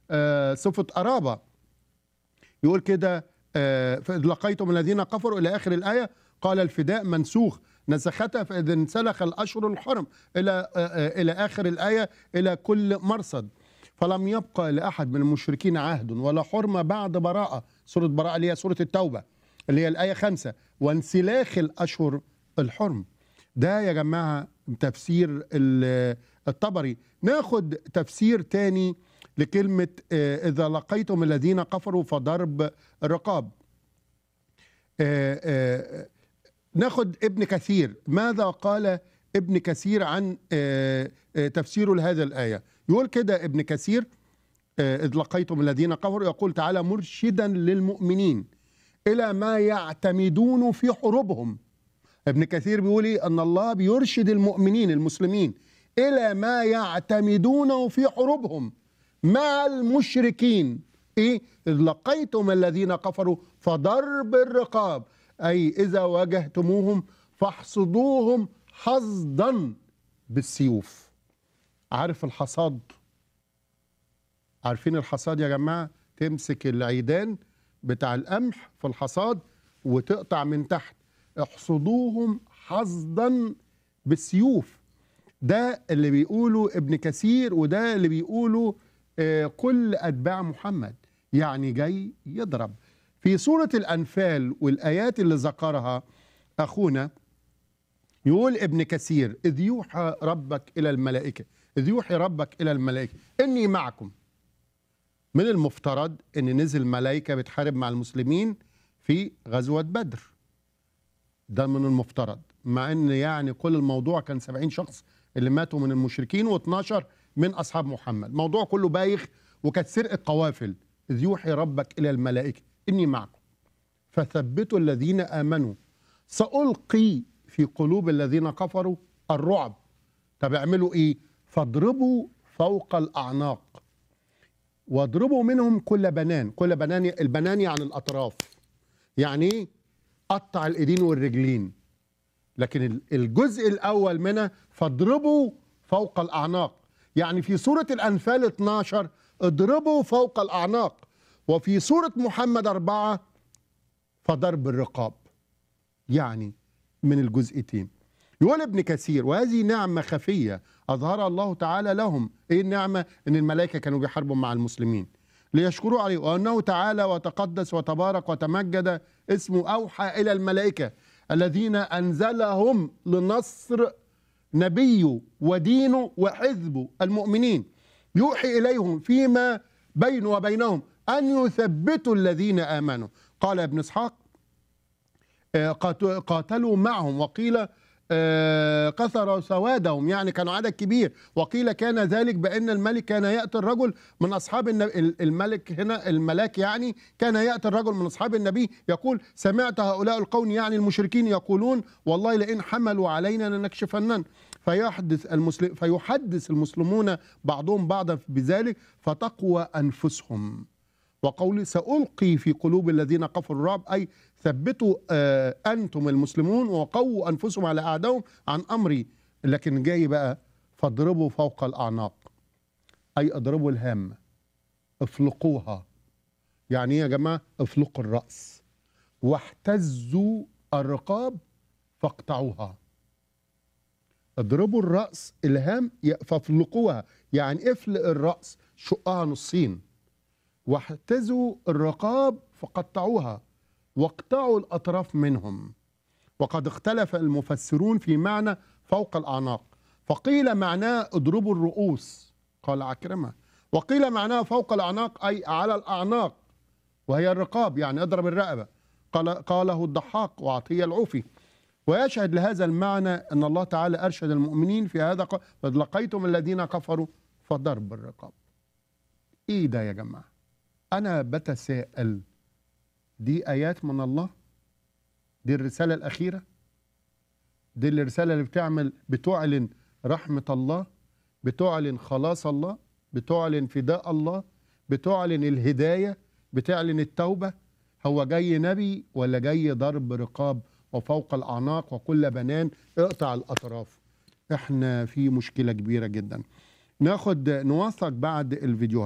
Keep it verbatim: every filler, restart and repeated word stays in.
آه صفة قرابة. يقول كده آه فإذ لقيتم الذين كفروا إلى آخر الآية قال الفداء منسوخ نسختها فإذا انسلخ الأشهر الحرم إلى آه آه إلى آخر الآية إلى كل مرصد، فلم يبقى لأحد من المشركين عهد ولا حرمة بعد براءة. سورة براءة اللي هي سورة التوبة اللي هي الآية خمسة، وانسلاخ الأشهر الحرم. ده يا جماعة تفسير الطبري. ناخد تفسير تاني لكلمة إذا لقيتم الذين كفروا فضرب الرقاب. ناخد ابن كثير، ماذا قال ابن كثير عن تفسيره لهذه الآية؟ يقول كده ابن كثير إذ لقيتم الذين كفروا، يقول تعالى مرشدا للمؤمنين إلى ما يعتمدون في حروبهم. ابن كثير بيقول إيه؟ أن الله بيرشد المؤمنين المسلمين إلى ما يعتمدونه في حروبهم مع المشركين. إيه؟ إذ لقيتم الذين كفروا فضرب الرقاب، أي إذا واجهتموهم فاحصدوهم حصدا بالسيوف. عارف الحصاد؟ عارفين الحصاد يا جماعة؟ تمسك العيدان بتاع القمح في الحصاد وتقطع من تحت. احصدوهم حصدا بالسيوف. ده اللي بيقوله ابن كثير، وده اللي بيقوله آه كل أتباع محمد، يعني جاي يضرب. في سورة الأنفال والآيات اللي ذكرها أخونا يقول ابن كثير إذ يوحى ربك إلى الملائكة، إذ يوحي ربك إلى الملائكة إني معكم. من المفترض أن نزل ملائكة بتحارب مع المسلمين في غزوة بدر، ده من المفترض، مع أن يعني كل الموضوع كان سبعين شخص اللي ماتوا من المشركين واثناشر من أصحاب محمد. الموضوع كله بايخ وكانت سرقة قوافل. إذ يوحي ربك إلى الملائكة إني معكم فثبتوا الذين آمنوا سألقي في قلوب الذين كفروا الرعب. طب اعملوا إيه؟ فاضربوا فوق الأعناق واضربوا منهم كل بنان. كل بنان، البنان يعني الأطراف، يعني إيه؟ قطع الإيدين والرجلين. لكن الجزء الأول منها فاضربوا فوق الأعناق، يعني في سورة الأنفال اثناشر اضربوا فوق الأعناق، وفي سورة محمد أربعة فضرب الرقاب، يعني من الجزئتين. يقول ابن كثير وهذه نعمة خفية أظهرها الله تعالى لهم. إيه النعمة؟ إن الملائكة كانوا بيحاربوا مع المسلمين ليشكروا عليه، وأنه تعالى وتقدس وتبارك وتمجد اسمه أوحى إلى الملائكة الذين أنزلهم لنصر نبيه ودينه وحزبه المؤمنين، يوحي إليهم فيما بين وبينهم أن يثبتوا الذين آمنوا. قال ابن إسحاق قاتلوا معهم، وقيل كثروا سوادهم، يعني كانوا عدد كبير، وقيل كان ذلك بأن الملك كان يأتي الرجل من أصحاب النبي. الملك هنا الملاك، يعني كان يأتي الرجل من أصحاب النبي يقول سمعت هؤلاء القوم يعني المشركين يقولون والله لئن حملوا علينا لنكشفنن، فيحدث المسلم فيحدث المسلمون بعضهم بعضا بذلك فتقوى أنفسهم. وقولي سألقي في قلوب الذين كفروا الرعب، أي ثبتوا آه أنتم المسلمون وقووا أنفسهم على أعدائهم عن أمري. لكن جاي بقى فاضربوا فوق الأعناق، أي اضربوا الهامة، افلقوها. يعني ايه يا جماعة؟ افلقوا الرأس، واحتزوا الرقاب فاقطعوها. اضربوا الرأس الهام فافلقوها، يعني افلق الرأس، شقها نصين. واحتزوا الرقاب فقطعوها واقطعوا الأطراف منهم. وقد اختلف المفسرون في معنى فوق الأعناق، فقيل معناه اضربوا الرؤوس قال عكرمة، وقيل معناه فوق الأعناق أي على الأعناق وهي الرقاب، يعني اضرب الرقبة. قال قاله الضحاك وعطية العوفي. ويشهد لهذا المعنى أن الله تعالى أرشد المؤمنين في هذا قال قد لقيتم الذين كفروا فضرب الرقاب. إيه ده يا جماعة؟ أنا بتساءل، دي آيات من الله؟ دي الرسالة الأخيرة؟ دي الرسالة اللي بتعمل بتعلن رحمة الله، بتعلن خلاص الله، بتعلن فداء الله، بتعلن الهداية، بتعلن التوبة؟ هو جاي نبي ولا جاي ضرب رقاب وفوق الأعناق وكل بنان اقطع الأطراف؟ احنا في مشكلة كبيرة جدا. ناخد نوثق بعد الفيديو.